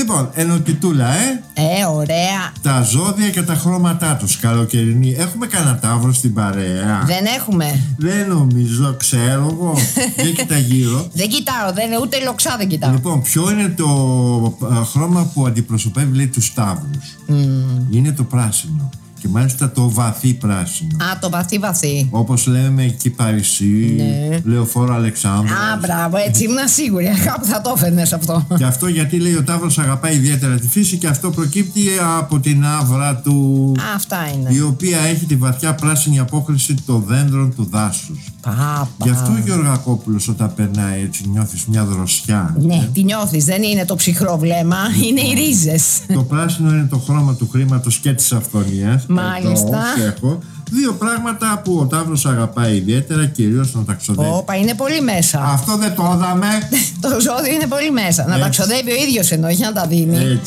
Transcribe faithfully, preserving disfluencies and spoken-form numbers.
Λοιπόν, ενωτιτούλα, ε. Ε, ωραία. Τα ζώδια και τα χρώματά τους, καλοκαιρινή. Έχουμε κανένα ταύρο στην παρέα? Δεν έχουμε. Δεν νομίζω, ξέρω εγώ. Δεν κοιτά γύρω. Δεν κοιτάω, δεν, ούτε λοξά δεν κοιτάω. Λοιπόν, ποιο είναι το α, χρώμα που αντιπροσωπεύει, λέει, τους ταύρους? Mm. Είναι το πράσινο. Και μάλιστα το βαθύ πράσινο. Α, το βαθύ βαθύ. Όπως λέμε εκεί Παρισί, Ναι. Λεωφόρο Αλεξάνδρας. Α, μπράβο, έτσι ήμουν σίγουρη. Κάπου θα το έφερνες αυτό. Και αυτό γιατί, λέει, ο ταύρος αγαπάει ιδιαίτερα τη φύση και αυτό προκύπτει από την άβρα του. Α, αυτά είναι. Η οποία έχει τη βαθιά πράσινη απόχρηση των δέντρων του δάσους. Πα, πα. Γι' αυτό ο Γεωργακόπουλος όταν περνάει έτσι νιώθεις μια δροσιά. Ναι, τη νιώθεις, δεν είναι το ψυχρό βλέμμα, είναι οι ρίζες. Το πράσινο είναι το χρώμα του χρήματος και της αυθονίας. Μάλιστα. Εδώ έχω δύο πράγματα που ο ταύρος αγαπάει ιδιαίτερα, κυρίως στον ταξιδεύει. Όπα, είναι πολύ μέσα. Αυτό δεν το είδαμε. Το ζώδιο είναι πολύ μέσα. Να Έτσι. τα ξοδεύει ο ίδιος εννοεί, να τα δίνει. Έτσι.